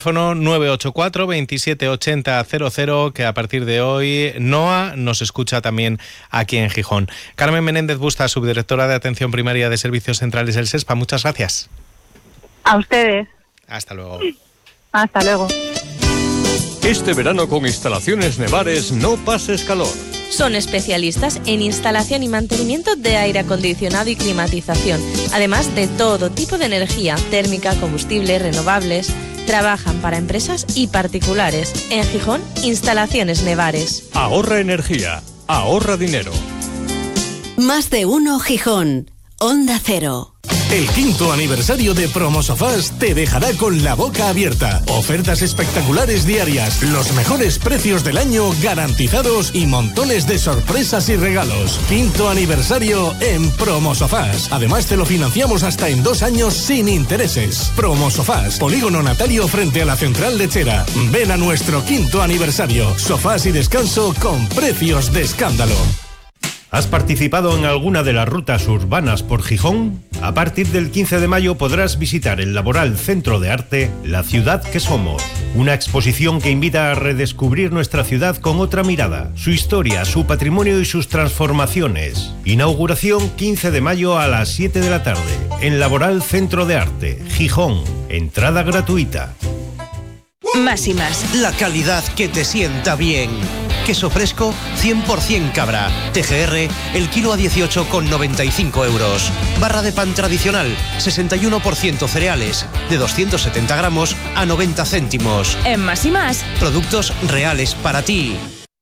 Teléfono 984 27 80 00, que a partir de hoy NOA nos escucha también aquí en Gijón. Carmen Menéndez Busta, subdirectora de Atención Primaria de Servicios Centrales del SESPA, muchas gracias. A ustedes. Hasta luego. Hasta luego. Este verano con Instalaciones Nevares no pases calor. Son especialistas en instalación y mantenimiento de aire acondicionado y climatización, además de todo tipo de energía, térmica, combustible, renovables. Trabajan para empresas y particulares. En Gijón, Instalaciones Nevares. Ahorra energía, ahorra dinero. Más de uno Gijón. Onda Cero. El 5º aniversario de Promosofás te dejará con la boca abierta. Ofertas espectaculares diarias, los mejores precios del año garantizados y montones de sorpresas y regalos. 5º aniversario en Promosofás. Además te lo financiamos hasta en 2 años sin intereses. Promosofás, Polígono Natalio frente a la Central Lechera. Ven a nuestro 5º aniversario. Sofás y descanso con precios de escándalo. ¿Has participado en alguna de las rutas urbanas por Gijón? A partir del 15 de mayo podrás visitar el Laboral Centro de Arte, La Ciudad que Somos. Una exposición que invita a redescubrir nuestra ciudad con otra mirada, su historia, su patrimonio y sus transformaciones. Inauguración 15 de mayo a las 7 de la tarde, en Laboral Centro de Arte, Gijón. Entrada gratuita. Más y más. La calidad que te sienta bien. Queso fresco, 100% cabra. TGR, el kilo a 18,95 euros. Barra de pan tradicional, 61% cereales, de 270 gramos a 90 céntimos. En Más y más. Productos reales para ti.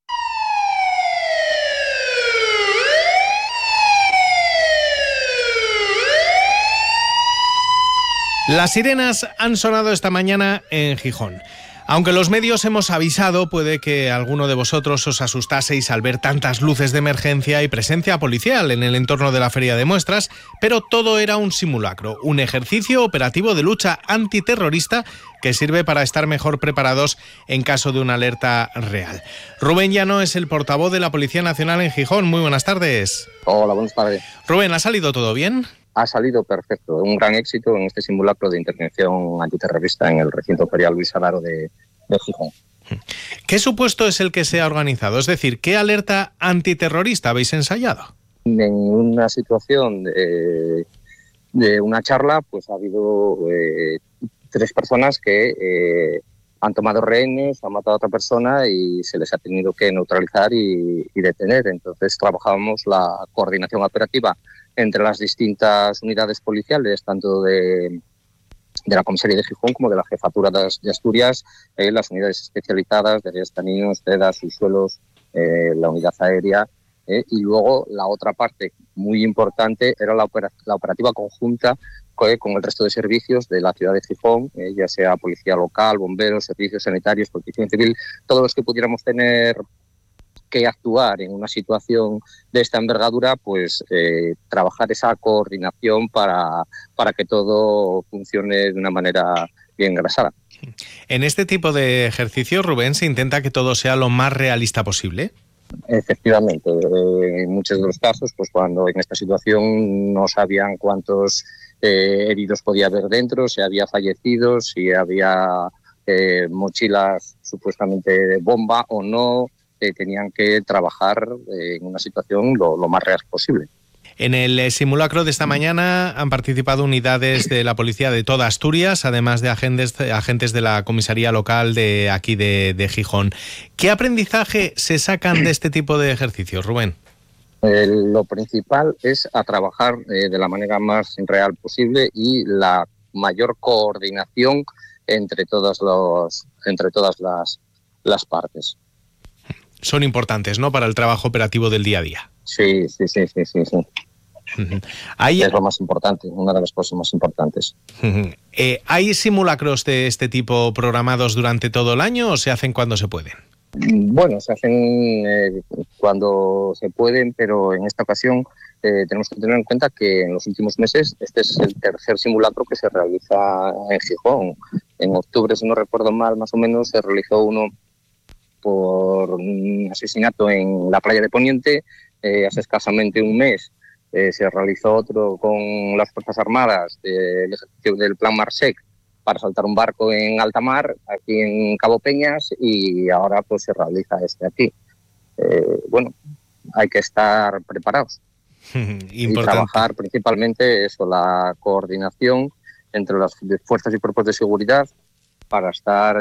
Las sirenas han sonado esta mañana en Gijón. Aunque los medios hemos avisado, puede que alguno de vosotros os asustaseis al ver tantas luces de emergencia y presencia policial en el entorno de la Feria de Muestras, pero todo era un simulacro, un ejercicio operativo de lucha antiterrorista que sirve para estar mejor preparados en caso de una alerta real. Rubén Llano es el portavoz de la Policía Nacional en Gijón. Muy buenas tardes. Hola, buenas tardes. Rubén, ¿ha salido todo bien? Ha salido perfecto, un gran éxito en este simulacro de intervención antiterrorista en el recinto ferial Luis Alaro de Gijón. ¿Qué supuesto es el que se ha organizado? Es decir, ¿qué alerta antiterrorista habéis ensayado? En una situación de una charla, pues ha habido 3 personas que han tomado rehenes, han matado a otra persona y se les ha tenido que neutralizar y detener. Entonces trabajábamos la coordinación operativa entre las distintas unidades policiales, tanto de la comisaría de Gijón como de la jefatura de Asturias, las unidades especializadas de guías caninos, CEDA, subsuelos, la unidad aérea, y luego la otra parte muy importante era la operativa conjunta con el resto de servicios de la ciudad de Gijón, ya sea policía local, bomberos, servicios sanitarios, protección civil, todos los que pudiéramos tener que actuar en una situación de esta envergadura, pues trabajar esa coordinación para que todo funcione de una manera bien engrasada. En este tipo de ejercicio, Rubén, se intenta que todo sea lo más realista posible. Efectivamente, en muchos de los casos, pues cuando en esta situación no sabían cuántos heridos podía haber dentro, si había fallecidos, si había mochilas supuestamente de bomba o no, tenían que trabajar en una situación lo más real posible. En el simulacro de esta mañana han participado unidades de la policía de toda Asturias, además de agentes de la comisaría local de aquí de Gijón. ¿Qué aprendizaje se sacan de este tipo de ejercicios, Rubén? Lo principal es a trabajar de la manera más real posible y la mayor coordinación entre todas las partes. Son importantes, ¿no?, para el trabajo operativo del día a día. Sí. Es lo más importante, una de las cosas más importantes. ¿Hay simulacros de este tipo programados durante todo el año o se hacen cuando se pueden? Bueno, se hacen cuando se pueden, pero en esta ocasión tenemos que tener en cuenta que en los últimos meses este es el 3er simulacro que se realiza en Gijón. En octubre, si no recuerdo mal, más o menos, se realizó uno por un asesinato en la playa de Poniente. Hace escasamente un mes se realizó otro con las Fuerzas Armadas del Plan Marsec para saltar un barco en alta mar, aquí en Cabo Peñas, y ahora pues se realiza aquí. Bueno, hay que estar preparados y trabajar principalmente eso, la coordinación entre las fuerzas y cuerpos de seguridad para estar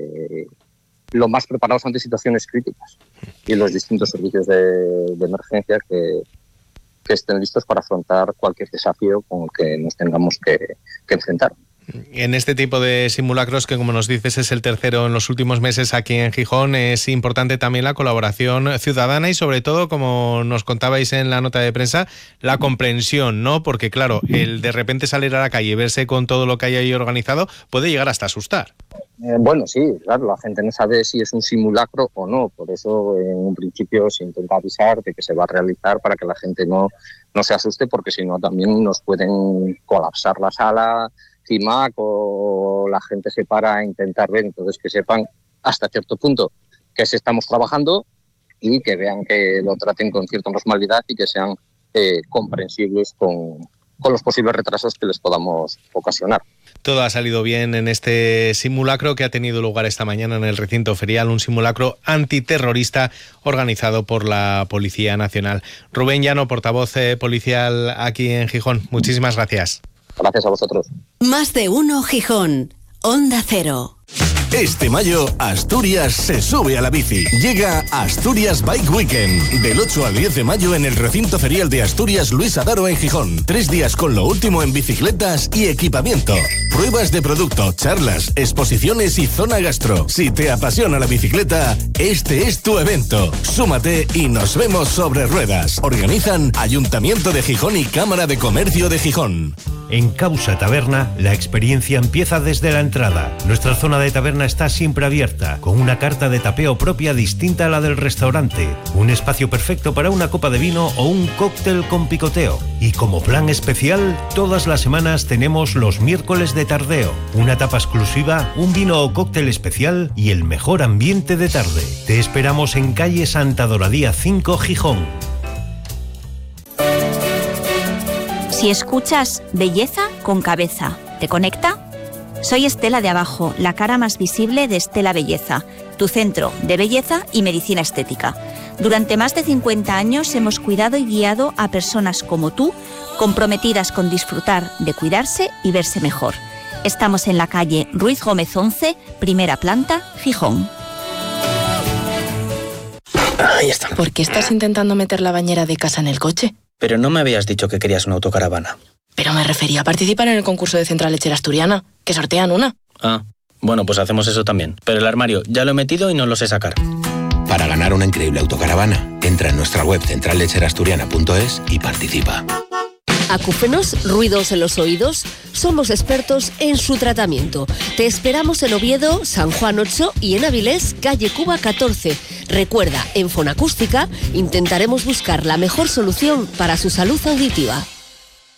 lo más preparados ante situaciones críticas, y los distintos servicios de emergencia que estén listos para afrontar cualquier desafío con el que nos tengamos que enfrentar. En este tipo de simulacros, que como nos dices es el tercero en los últimos meses aquí en Gijón, es importante también la colaboración ciudadana y sobre todo, como nos contabais en la nota de prensa, la comprensión, ¿no? Porque claro, el de repente salir a la calle y verse con todo lo que hay ahí organizado puede llegar hasta asustar. Bueno, sí, claro, la gente no sabe si es un simulacro o no, por eso en un principio se intenta avisar de que se va a realizar para que la gente no se asuste, porque si no también nos pueden colapsar la sala, CIMAC, o la gente se para a intentar ver, entonces que sepan hasta cierto punto que se estamos trabajando y que vean que lo traten con cierta normalidad y que sean comprensibles con los posibles retrasos que les podamos ocasionar. Todo ha salido bien en este simulacro que ha tenido lugar esta mañana en el recinto ferial, un simulacro antiterrorista organizado por la Policía Nacional. Rubén Llano, portavoz policial aquí en Gijón, muchísimas gracias. Gracias a vosotros. Más de uno Gijón, Onda Cero. Este mayo, Asturias se sube a la bici. Llega Asturias Bike Weekend. Del 8 al 10 de mayo en el recinto ferial de Asturias Luis Adaro en Gijón. 3 días con lo último en bicicletas y equipamiento. Pruebas de producto, charlas, exposiciones y zona gastro. Si te apasiona la bicicleta, este es tu evento. Súmate y nos vemos sobre ruedas. Organizan Ayuntamiento de Gijón y Cámara de Comercio de Gijón. En Causa Taberna, la experiencia empieza desde la entrada. Nuestra zona de taberna está siempre abierta, con una carta de tapeo propia distinta a la del restaurante, un espacio perfecto para una copa de vino o un cóctel con picoteo. Y como plan especial, todas las semanas tenemos los miércoles de tardeo, una tapa exclusiva, un vino o cóctel especial y el mejor ambiente de tarde. Te esperamos en calle Santa Doradía 5, Gijón. Si escuchas Belleza con Cabeza, ¿te conecta? Soy Estela de Abajo, la cara más visible de Estela Belleza, tu centro de belleza y medicina estética. Durante más de 50 años hemos cuidado y guiado a personas como tú, comprometidas con disfrutar de cuidarse y verse mejor. Estamos en la calle Ruiz Gómez 11, primera planta, Gijón. Ahí está. ¿Por qué estás intentando meter la bañera de casa en el coche? Pero no me habías dicho que querías una autocaravana. Pero me refería a participar en el concurso de Central Lechera Asturiana, que sortean una. Ah, bueno, pues hacemos eso también. Pero el armario ya lo he metido y no lo sé sacar. Para ganar una increíble autocaravana, entra en nuestra web centrallecherasturiana.es y participa. Acúfenos, ruidos en los oídos. Somos expertos en su tratamiento. Te esperamos en Oviedo, San Juan 8 y en Avilés, calle Cuba 14. Recuerda, en Fonacústica intentaremos buscar la mejor solución para su salud auditiva.